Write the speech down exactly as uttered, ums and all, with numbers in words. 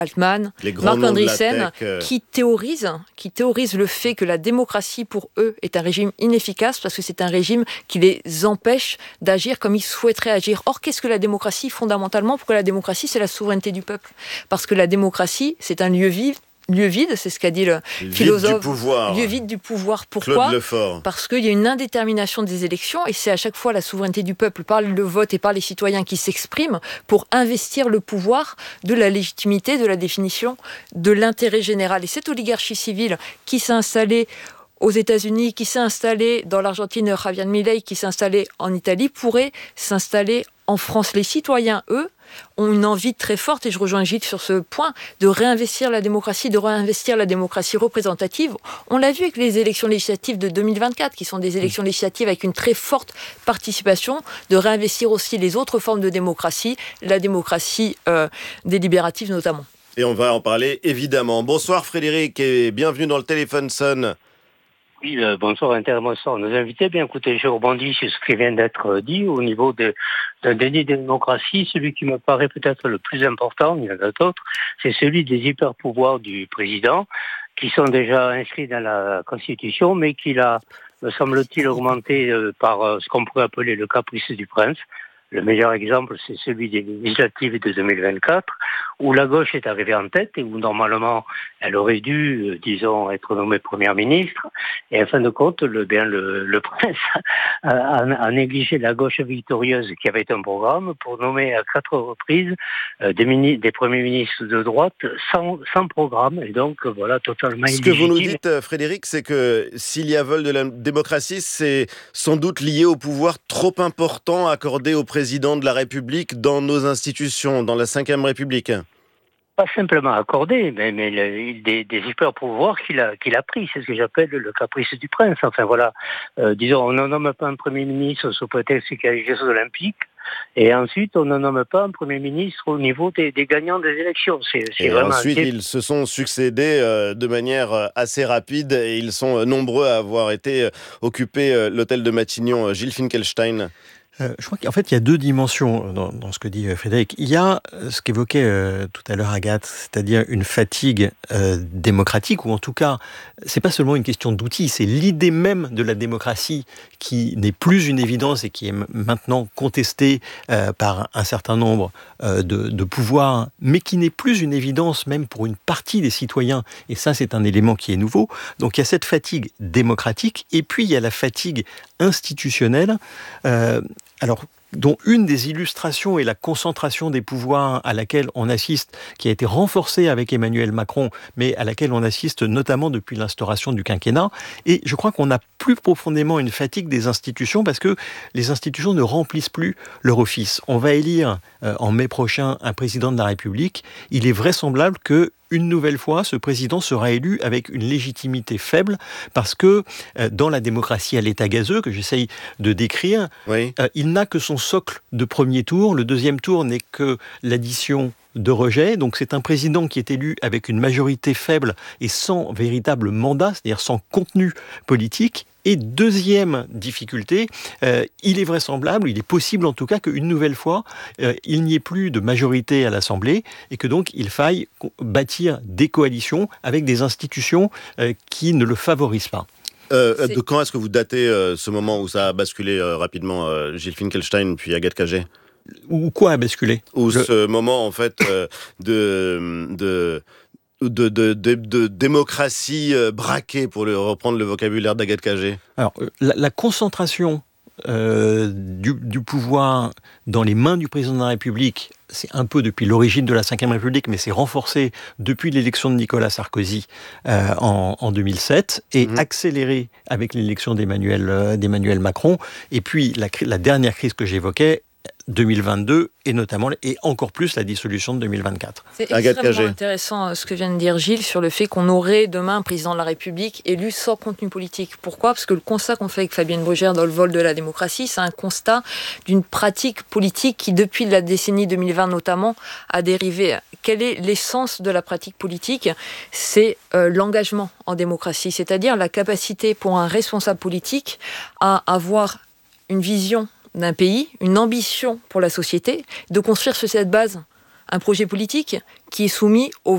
Altman, Marc Andreessen, euh... qui théorisent, qui théorisent le fait que la démocratie, pour eux, est un régime inefficace parce que c'est un régime qui les empêche d'agir comme ils souhaiteraient agir. Or, qu'est-ce que la démocratie, fondamentalement? Pourquoi la démocratie, c'est la souveraineté du peuple? Parce que la démocratie, c'est un lieu vide, lieu vide, c'est ce qu'a dit le vide philosophe. Du pouvoir. Lieu vide du pouvoir. Pourquoi? Claude Lefort. Parce qu'il y a une indétermination des élections et c'est à chaque fois la souveraineté du peuple par le vote et par les citoyens qui s'expriment pour investir le pouvoir de la légitimité, de la définition de l'intérêt général. Et cette oligarchie civile qui s'est installée aux États-Unis, qui s'est installée dans l'Argentine, Javier Milei, qui s'est installée en Italie, pourrait s'installer en France. Les citoyens, eux, ont une envie très forte, et je rejoins Gilles sur ce point, de réinvestir la démocratie, de réinvestir la démocratie représentative. On l'a vu avec les élections législatives de deux mille vingt-quatre, qui sont des élections législatives avec une très forte participation, de réinvestir aussi les autres formes de démocratie, la démocratie euh, délibérative notamment. Et on va en parler évidemment. Bonsoir Frédéric et bienvenue dans le Téléphone Sonne. Oui, euh, bonsoir, bonsoir. Nos invités, bien écoutez, je rebondis sur ce qui vient d'être dit au niveau de, d'un déni de démocratie. Celui qui me paraît peut-être le plus important, il y en a d'autres, c'est celui des hyper-pouvoirs du président, qui sont déjà inscrits dans la Constitution, mais qu'il a, me semble-t-il, augmenté euh, par euh, ce qu'on pourrait appeler le caprice du prince. Le meilleur exemple, c'est celui des législatives de deux mille vingt-quatre, où la gauche est arrivée en tête et où normalement elle aurait dû, euh, disons, être nommée première ministre. Et en fin de compte, le, bien, le, le prince a, a, a négligé la gauche victorieuse qui avait un programme pour nommer à quatre reprises euh, des, mini, des premiers ministres de droite sans, sans programme. Et donc, voilà, totalement illégitime. Ce que vous nous dites, Frédéric, c'est que s'il y a vol de la démocratie, c'est sans doute lié au pouvoir trop important accordé au président président de la République dans nos institutions, dans la cinquième République. Pas simplement accordé, mais, mais le, des, des hyper pouvoirs qu'il a, qu'il a pris. C'est ce que j'appelle le caprice du prince. Enfin voilà, euh, disons, on ne nomme pas un Premier ministre sous prétexte qu'il y a les Jeux olympiques. Et ensuite, on ne nomme pas un Premier ministre au niveau des, des gagnants des élections. C'est, c'est et vraiment ensuite, un... ils se sont succédés euh, de manière assez rapide et ils sont nombreux à avoir été euh, occupés euh, l'hôtel de Matignon. Gilles Finkelstein. Euh, je crois qu'en fait, il y a deux dimensions dans, dans ce que dit Frédéric. Il y a ce qu'évoquait euh, tout à l'heure Agathe, c'est-à-dire une fatigue euh, démocratique, ou en tout cas, c'est pas seulement une question d'outils, c'est l'idée même de la démocratie qui n'est plus une évidence et qui est maintenant contestée euh, par un certain nombre euh, de, de pouvoirs, mais qui n'est plus une évidence même pour une partie des citoyens. Et ça, c'est un élément qui est nouveau. Donc, il y a cette fatigue démocratique, et puis il y a la fatigue institutionnelle. Euh, alors, dont une des illustrations est la concentration des pouvoirs à laquelle on assiste, qui a été renforcée avec Emmanuel Macron, mais à laquelle on assiste notamment depuis l'instauration du quinquennat. Et je crois qu'on a plus profondément une fatigue des institutions parce que les institutions ne remplissent plus leur office. On va élire euh, en mai prochain un président de la République. Il est vraisemblable que une nouvelle fois, ce président sera élu avec une légitimité faible parce que euh, dans la démocratie à l'état gazeux, que j'essaye de décrire, oui. euh, il n'a que son socle de premier tour. Le deuxième tour n'est que l'addition de rejet. Donc c'est un président qui est élu avec une majorité faible et sans véritable mandat, c'est-à-dire sans contenu politique. Et deuxième difficulté, euh, il est vraisemblable, il est possible en tout cas qu'une nouvelle fois, euh, il n'y ait plus de majorité à l'Assemblée et que donc il faille bâtir des coalitions avec des institutions euh, qui ne le favorisent pas. Euh, de quand est-ce que vous datez euh, ce moment où ça a basculé euh, rapidement, euh, Gilles Finkelstein puis Agathe Cagé ? Ou quoi a basculé ? Ou Le... ce moment en fait euh, de... de... De, de, de, de démocratie euh, braquée, pour le, reprendre le vocabulaire d'Agathe Cagé. Alors, la, la concentration euh, du, du pouvoir dans les mains du président de la République, c'est un peu depuis l'origine de la cinquième République, mais c'est renforcé depuis l'élection de Nicolas Sarkozy euh, en, en deux mille sept et mmh. accéléré avec l'élection d'Emmanuel, euh, d'Emmanuel Macron. Et puis, la, la dernière crise que j'évoquais, deux mille vingt-deux et notamment et encore plus la dissolution de deux mille vingt-quatre. C'est extrêmement intéressant ce que vient de dire Gilles sur le fait qu'on aurait demain un président de la République élu sans contenu politique. Pourquoi ? Parce que le constat qu'on fait avec Fabienne Brugère dans le vol de la démocratie, c'est un constat d'une pratique politique qui depuis la décennie deux mille vingt notamment a dérivé. Quelle est l'essence de la pratique politique ? C'est euh, l'engagement en démocratie, c'est-à-dire la capacité pour un responsable politique à avoir une vision d'un pays, une ambition pour la société, de construire sur cette base un projet politique qui est soumis aux